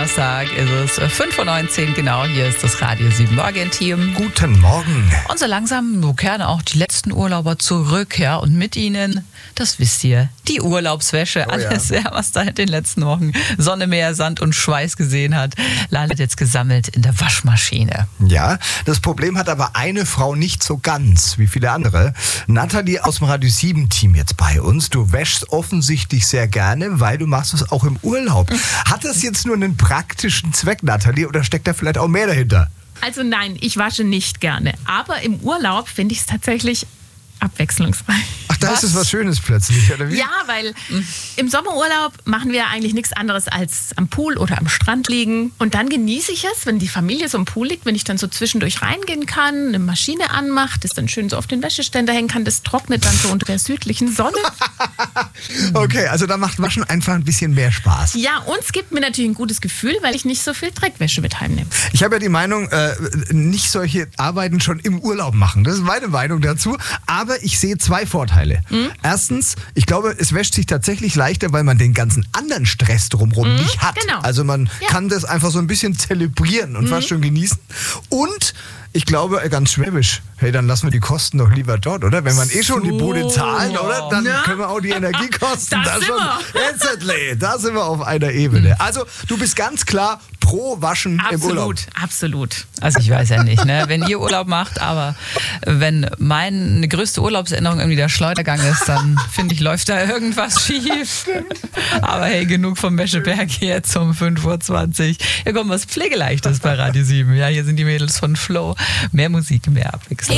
Donnerstag ist es 5:19 Uhr, genau, hier ist das Radio 7 Morgen-Team. Guten Morgen. Und so langsam kehren auch die letzten Urlauber zurück, ja, und mit ihnen, das wisst ihr, die Urlaubswäsche, alles, ja, was da in den letzten Wochen Sonne, Meer, Sand und Schweiß gesehen hat, landet jetzt gesammelt in der Waschmaschine. Ja, das Problem hat aber eine Frau nicht so ganz wie viele andere. Nathalie aus dem Radio 7 Team jetzt bei uns. Du wäschst offensichtlich sehr gerne, weil du machst es auch im Urlaub. Hat das jetzt nur einen praktischen Zweck, Nathalie, oder steckt da vielleicht auch mehr dahinter? Also nein, ich wasche nicht gerne. Aber im Urlaub finde ich es tatsächlich abwechslungsreich. Ach, da ist es was Schönes plötzlich, oder wie? Ja, weil im Sommerurlaub machen wir eigentlich nichts anderes als am Pool oder am Strand liegen. Und dann genieße ich es, wenn die Familie so im Pool liegt, wenn ich dann so zwischendurch reingehen kann, eine Maschine anmacht, das dann schön so auf den Wäscheständer hängen kann, das trocknet dann so unter der südlichen Sonne. Okay, also da macht Waschen einfach ein bisschen mehr Spaß. Ja, und es gibt mir natürlich ein gutes Gefühl, weil ich nicht so viel Dreckwäsche mit heimnehme. Ich habe ja die Meinung, nicht solche Arbeiten schon im Urlaub machen. Das ist meine Meinung dazu. Aber ich sehe zwei Vorteile. Erstens, ich glaube, es wäscht sich tatsächlich leichter, weil man den ganzen anderen Stress drumherum nicht hat. Genau. Also man kann das einfach so ein bisschen zelebrieren und fast schon genießen. Und ich glaube, ganz schwäbisch, hey, dann lassen wir die Kosten doch lieber dort, oder? Wenn man schon die Bude zahlen, oder? Dann können wir auch die Energiekosten Da sind wir. Da sind wir auf einer Ebene. Also, du bist ganz klar pro Waschen im Urlaub. Absolut. Also ich weiß ja nicht, ne, wenn ihr Urlaub macht, aber wenn meine größte Urlaubserinnerung irgendwie der Schleudergang ist, dann finde ich, läuft da irgendwas schief. Aber hey, genug vom Wäscheberg jetzt um 5:20 Uhr. Hier kommt was Pflegeleichtes bei Radio 7. Ja, hier sind die Mädels von Flow. Mehr Musik, mehr Abwechslung.